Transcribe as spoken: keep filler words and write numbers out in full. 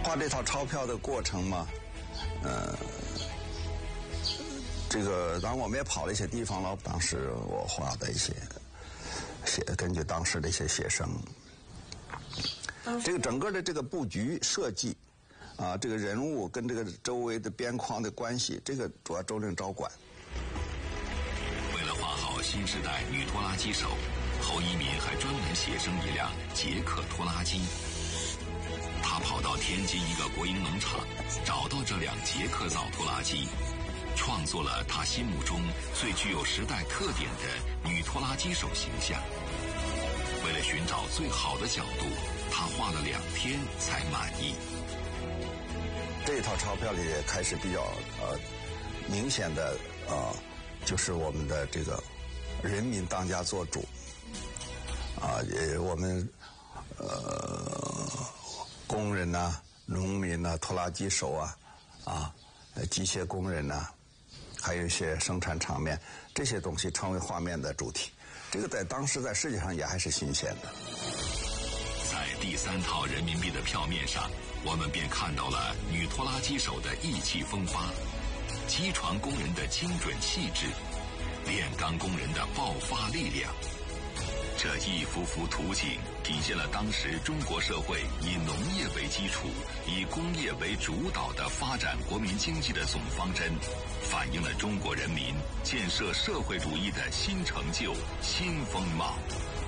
画这套钞票的过程嘛，呃，这个当然我们也跑了一些地方了。当时我画的一些写，根据当时的一些写生，这个整个的这个布局设计，啊，这个人物跟这个周围的边框的关系，这个主要周令钊管。 为了画好新时代女拖拉机手，侯一民还专门写生一辆捷克拖拉机。他跑到天津一个国营农场，找到这辆捷克造拖拉机，创作了他心目中最具有时代特点的女拖拉机手形象。为了寻找最好的角度，他画了两天才满意。 这一套钞票里也开始比较呃明显的呃，就是我们的这个人民当家作主啊，也我们呃工人呐、啊、农民呐、啊、拖拉机手啊啊、机械工人呐、啊，还有一些生产场面，这些东西成为画面的主体。这个在当时在世界上也还是新鲜的。 在第三套人民币的票面上，我们便看到了女拖拉机手的意气风发，机床工人的精准细致，炼钢工人的爆发力量。这一幅幅图景体现了当时中国社会以农业为基础、以工业为主导的发展国民经济的总方针，反映了中国人民建设社会主义的新成就、新风貌。